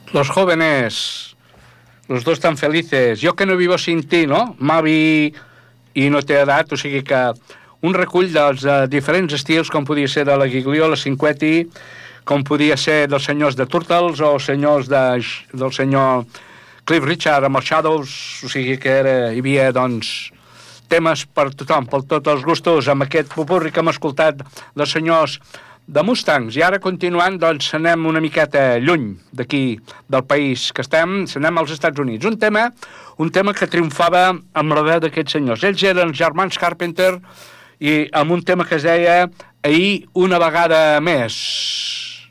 Los jóvenes, los dos tan felices, jo que no vivo sin ti, no? M'avi i no té edat, o sigui que un recull dels diferents estils, com podia ser de la Giglio, la Cinquetti, com podia ser dels senyors de Turtles o senyors del senyor Cliff Richard amb els Shadows, o sigui que hi havia, doncs, temes per tothom, per tots els gustos, amb aquest popurri que hem escoltat dels senyors de Mustangs. I ara, continuant, doncs, anem una miqueta lluny d'aquí, del país que estem, anem als Estats Units. Un tema que triomfava amb la veu d'aquests senyors. Ells eren els germans Carpenter i amb un tema que es deia Ahir una vegada més.